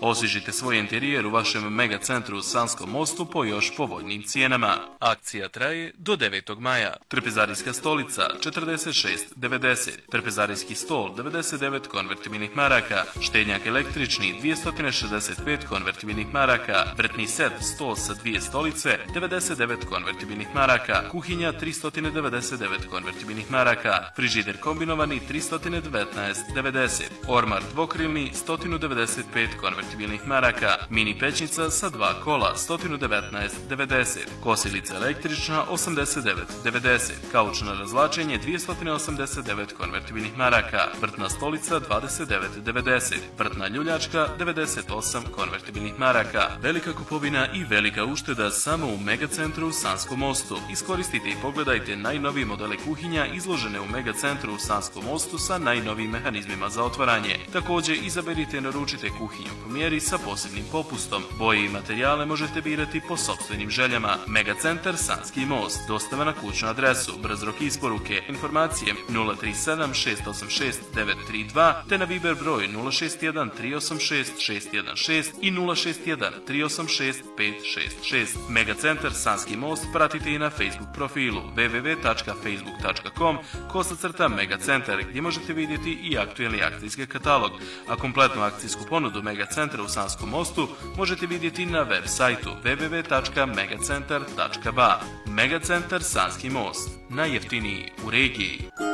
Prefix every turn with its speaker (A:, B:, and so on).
A: Osvježite svoj interijer u vašem Mega centru u Sanskom mostu po još povoljnim cijenama. Akcija traje do 9. maja. Trpezarijska stolica 46,90, trpezarijski stol 99 konvertibilnih maraka, štednjak električni 265 konvertibilnih maraka, vrtni set stol sa 2 stolice 99 konvertibilnih maraka, kuhinja 399 konvertibilnih maraka, frižider kombinovani 319,90, ormar dvokrilni 195 konvertibilnih maraka, mini pećnica sa 2 kola 119,90, kosilica električna 89,90, kauč na razvlačenje 289 konvertibilnih maraka, vrtna stolica 29,90, vrtna ljuljačka 98 konvertibilnih maraka. Velika kupovina i velika ušteda samo u Mega centru u Sanskom mostu. Iskoristite i pogledajte najnovije modele kuhinja izložene u Mega centru u Sanskom mostu sa najnovijim mehanizmima za otvaranje. Također izaberite i naručite kuhinju po mjeri sa posebnim popustom. Boje i materijale možete birati po sopstvenim željama. Mega centar Sanski most. Dostava na kućnu adresu. Brz rok isporuke. Informacije 037 686 932 te na Viber broj 061 386 616 i 061 386 566. Mega centar Sanski most pratite i na Facebook profilu www.facebook.com/megacentar gdje možete vidjeti i aktuelni akcijski katalog, a kompletnu akcijsku ponudu Mega centra u Sanskom mostu možete vidjeti na web sajtu www.megacentar.ba. Mega centar Sanski most, najjeftiniji u regiji.